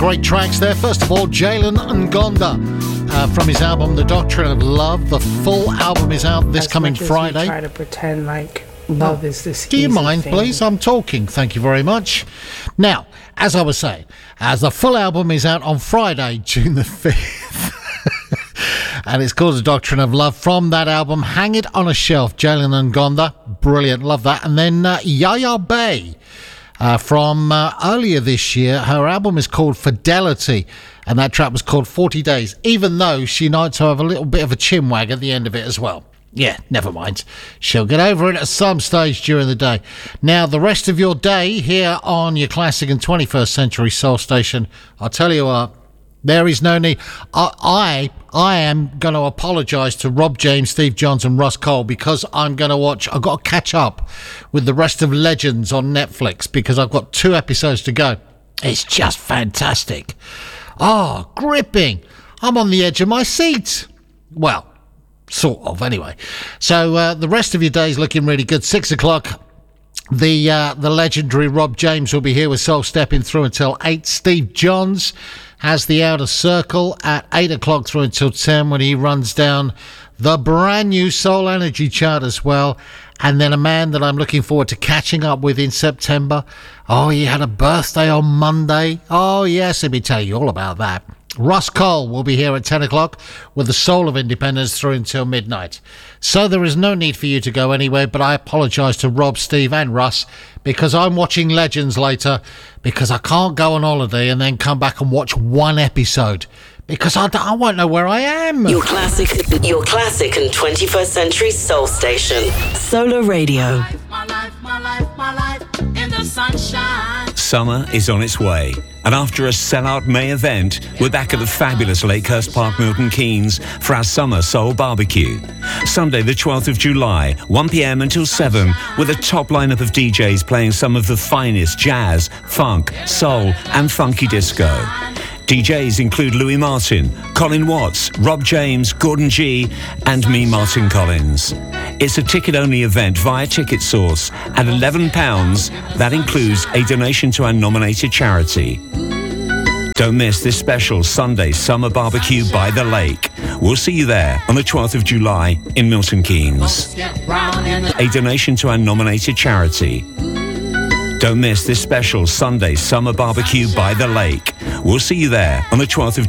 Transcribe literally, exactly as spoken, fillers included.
great tracks there. First of all, Jalen Ngonda uh, from his album The Doctrine of Love. The full album is out this as coming much as Friday. We try to pretend like love oh. is this. Do you mind, thing. please? I'm talking. Thank you very much. Now, as I was saying, as the full album is out on Friday, June the fifth. And it's called The Doctrine of Love. From that album, Hang It on a Shelf, Jalen Ngonda. Brilliant, love that. And then uh, Yaya Bay uh, from uh, earlier this year. Her album is called Fidelity, and that track was called forty days, even though she likes to have a little bit of a chinwag at the end of it as well. Yeah, never mind. She'll get over it at some stage during the day. Now, the rest of your day here on your classic and twenty-first century soul station, I'll tell you what, there is no need. I I, I am going to apologise to Rob James, Steve Johns and Russ Cole because I'm going to watch, I've got to catch up with the rest of Legends on Netflix because I've got two episodes to go. It's just fantastic. Oh, gripping. I'm on the edge of my seat. Well, sort of, anyway. So uh, the rest of your day is looking really good. Six o'clock. The uh, the legendary Rob James will be here with Soul Stepping through until eight. Steve Johns has the Outer Circle at eight o'clock through until ten when he runs down the brand new Soul Energy chart as well. And then a man that I'm looking forward to catching up with in September. Oh, he had a birthday on Monday. Oh, yes, let me tell you all about that. Russ Cole will be here at ten o'clock with the Soul of Independence through until midnight. So there is no need for you to go anywhere, but I apologise to Rob, Steve and Russ because I'm watching Legends later because I can't go on holiday and then come back and watch one episode because I, I won't know where I am. Your classic, your classic and twenty-first century soul station. Solar Radio. My life, my life, my life, my life in the sunshine. Summer is on its way, and after a sellout May event, we're back at the fabulous Lakehurst Park, Milton Keynes for our Summer Soul Barbecue. Sunday the twelfth of July, one p.m. until seven, with a top lineup of D Js playing some of the finest jazz, funk, soul and funky disco. D Js include Louis Martin, Colin Watts, Rob James, Gordon G and me, Martin Collins. It's a ticket-only event via Ticket Source at eleven pounds. That includes a donation to our nominated charity. Don't miss this special Sunday Summer Barbecue by the Lake. We'll see you there on the twelfth of July in Milton Keynes. A donation to our nominated charity. Don't miss this special Sunday Summer Barbecue by the Lake. We'll see you there on the twelfth of